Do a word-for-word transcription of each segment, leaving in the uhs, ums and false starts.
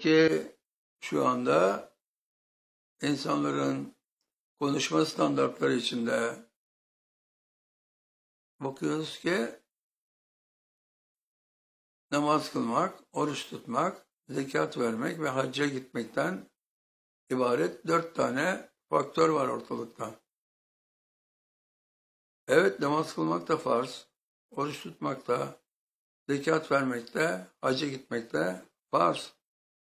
ki şu anda insanların konuşma standartları içinde bakıyoruz ki namaz kılmak, oruç tutmak, zekat vermek ve hacca gitmekten ibaret dört tane faktör var ortalıkta. Evet, namaz kılmak da farz, oruç tutmak da, zekat vermek de, hacca gitmek de farz.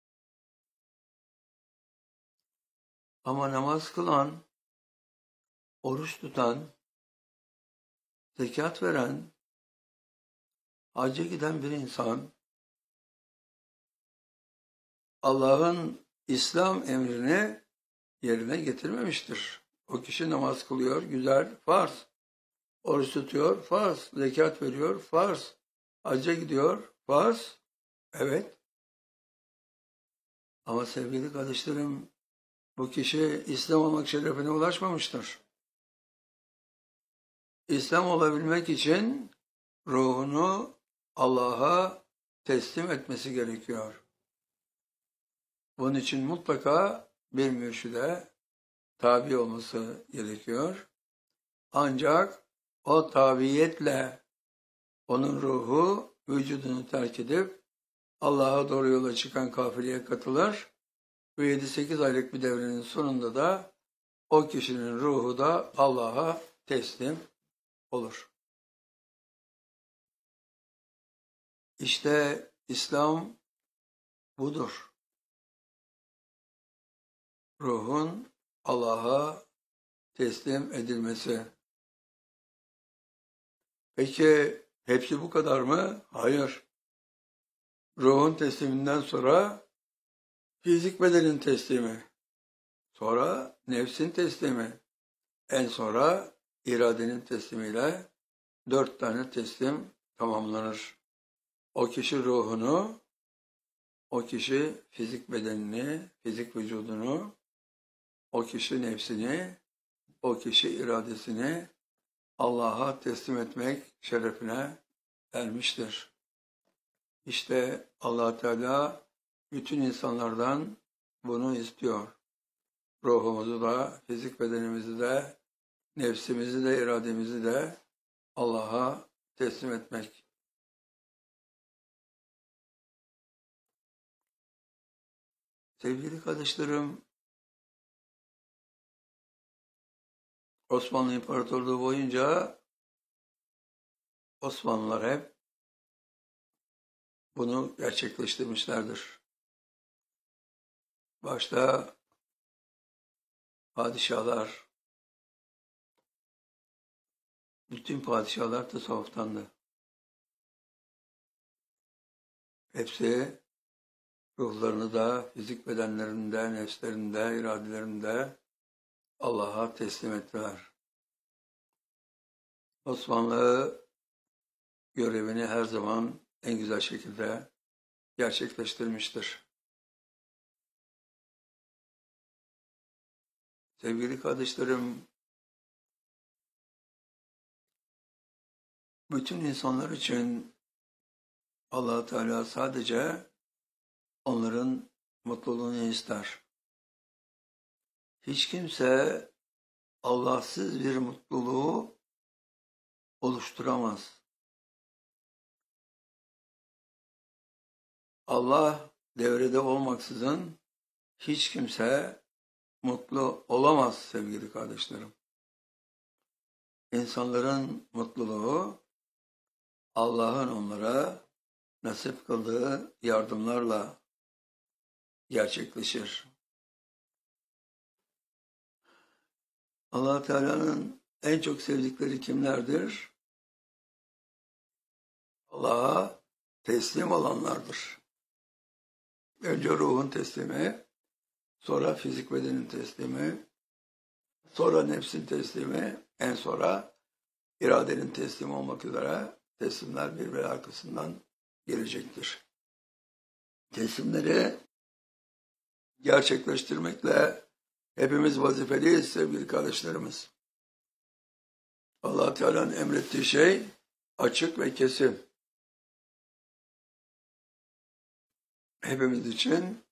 Ama namaz kılan, oruç tutan, zekat veren, hacca giden bir insan, Allah'ın İslam emrini yerine getirmemiştir. O kişi namaz kılıyor, güzel, farz. Oruç tutuyor, farz. Zekat veriyor, farz. Hacca gidiyor, farz. Evet. Ama sevgili kardeşlerim, bu kişi İslam olmak şerefine ulaşmamıştır. İslam olabilmek için ruhunu Allah'a teslim etmesi gerekiyor. Bunun için mutlaka bir mürşide tabi olması gerekiyor. Ancak o tabiyetle onun ruhu vücudunu terk edip Allah'a doğru yola çıkan kafileye katılır ve yedi sekiz aylık bir devrenin sonunda da o kişinin ruhu da Allah'a teslim olur. İşte İslam budur. Ruhun Allah'a teslim edilmesi. Peki hepsi bu kadar mı? Hayır. Ruhun tesliminden sonra fizik bedenin teslimi, sonra nefsin teslimi, en sonra iradenin teslimiyle dört tane teslim tamamlanır. O kişi ruhunu, o kişi fizik bedenini, fizik vücudunu, o kişi nefsini, o kişi iradesini Allah'a teslim etmek şerefine ermiştir. İşte Allah Teala bütün insanlardan bunu istiyor. Ruhumuzu da, fizik bedenimizi de, nefsimizi de, irademizi de Allah'a teslim etmek. Sevgili kardeşlerim, Osmanlı İmparatorluğu boyunca Osmanlılar hep bunu gerçekleştirmişlerdir. Başta padişahlar, bütün padişahlar tasavvuftandı. Hepsi ruhlarını da, fizik bedenlerinde, nefslerinde, iradelerinde Allah'a teslim ettiler. Osmanlı görevini her zaman en güzel şekilde gerçekleştirmiştir. Sevgili kardeşlerim, bütün insanlar için Allah Teala sadece onların mutluluğunu ister. Hiç kimse Allahsız bir mutluluğu oluşturamaz. Allah devrede olmaksızın hiç kimse mutlu olamaz sevgili kardeşlerim. İnsanların mutluluğu Allah'ın onlara nasip kıldığı yardımlarla gerçekleşir. Allah Teala'nın en çok sevdikleri kimlerdir? Allah'a teslim olanlardır. Önce ruhun teslimi, sonra fizik bedenin teslimi, sonra nefsin teslimi, en sonra iradenin teslimi olmak üzere teslimler birbiri arkasından gelecektir. Teslimleri gerçekleştirmekle hepimiz vazifeliyiz sevgili kardeşlerimiz. Allah Teala'nın emrettiği şey açık ve kesin. Hepimiz için